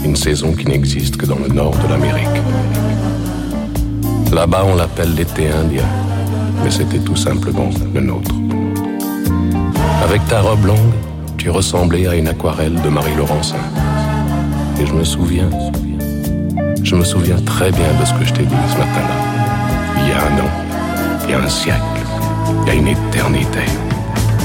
une saison qui n'existe que dans le nord de l'Amérique. Là-bas, on l'appelle l'été indien, mais c'était tout simplement le nôtre. Avec ta robe longue, tu ressemblais à une aquarelle de Marie Laurencin. Et je me souviens très bien de ce que je t'ai dit ce matin-là. Il y a un an, il y a un siècle, il y a une éternité.